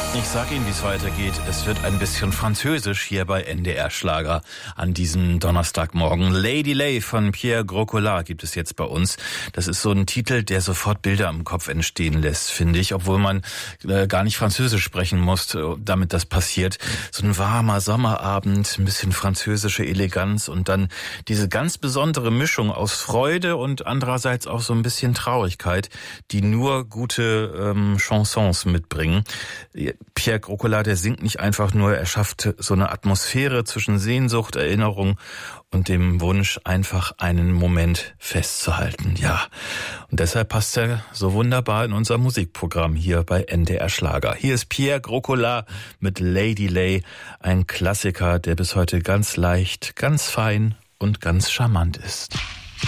Ich sag Ihnen, wie es weitergeht. Es wird ein bisschen französisch hier bei NDR Schlager an diesem Donnerstagmorgen. Lady Lay von Pierre Grocolat gibt es jetzt bei uns. Das ist so ein Titel, der sofort Bilder im Kopf entstehen lässt, finde ich, obwohl man gar nicht Französisch sprechen muss, damit das passiert. So ein warmer Sommerabend, ein bisschen französische Eleganz und dann diese ganz besondere Mischung aus Freude und andererseits auch so ein bisschen Traurigkeit, die nur gute Chansons mitbringen. Pierre Grocolat, der singt nicht einfach nur, er schafft so eine Atmosphäre zwischen Sehnsucht, Erinnerung und dem Wunsch, einfach einen Moment festzuhalten. Ja, und deshalb passt er so wunderbar in unser Musikprogramm hier bei NDR Schlager. Hier ist Pierre Grocolat mit Lady Lay, ein Klassiker, der bis heute ganz leicht, ganz fein und ganz charmant ist.